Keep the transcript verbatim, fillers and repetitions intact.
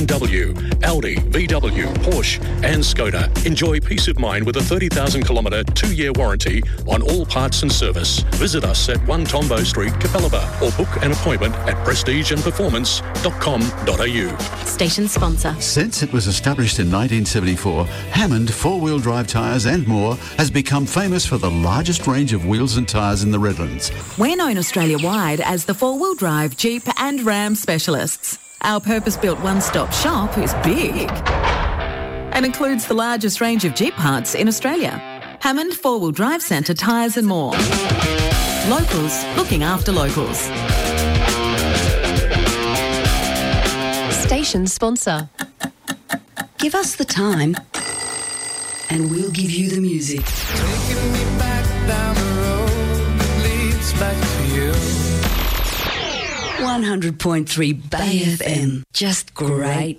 W, Audi, V W, Porsche and Skoda. Enjoy peace of mind with a thirty thousand kilometre two-year warranty on all parts and service. Visit us at one Tombo Street, Capalaba, or book an appointment at prestige and performance dot com dot a u. Station sponsor. Since it was established in nineteen seventy-four, Hammond four-wheel drive tyres and more has become famous for the largest range of wheels and tyres in the Redlands. We're known Australia-wide as the four-wheel drive, Jeep and Ram specialists. Our purpose-built one-stop shop is big and includes the largest range of Jeep parts in Australia. Hammond Four-Wheel Drive Centre tyres and more. Locals looking after locals. Station sponsor. Give us the time and we'll give you the music. Taking me back down the road that leads back to you. one hundred point three Bay F M. Just great.